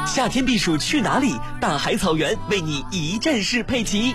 夏天避暑去哪里？大海草原为你一站式配齐。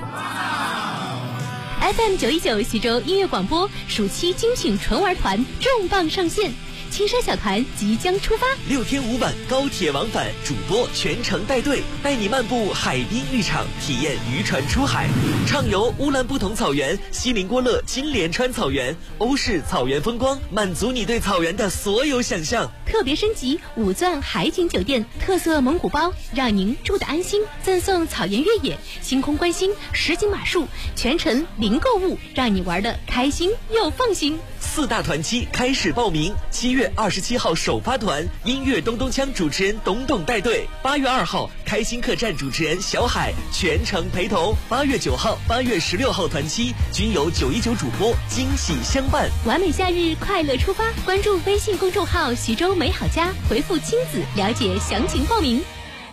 FM 919徐州音乐广播暑期精品纯玩团重磅上线，青山小团即将出发 ，6天5晚高铁往返，主播全程带队，带你漫步海滨浴场，体验渔船出海，畅游乌兰布统草原、锡林郭勒金莲川草原、欧式草原风光，满足你对草原的所有想象。 特别升级5钻海景酒店，特色蒙古包，让您住得安心。赠送草原越野、星空观星、实景马术，全程零购物，让你玩得开心又放心。 4大团期开始报名，7月27号首发团，音乐咚咚锵主持人董董带队；8月2号开心客栈主持人小海全程陪同；8月9号、8月16号团期均由919主播惊喜相伴。 完美夏日快乐出发，关注微信公众号徐州美好家，回复亲子了解详情报名。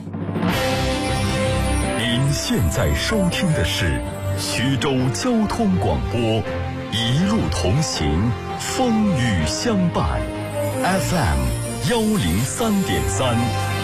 您现在收听的是徐州交通广播，一路同行，风雨相伴。FM 103.3。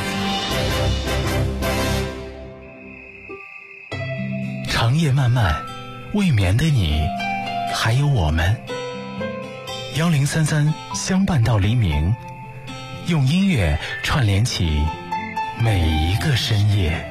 长夜漫漫，未眠的你，还有我们。1033相伴到黎明，用音乐串联起每一个深夜。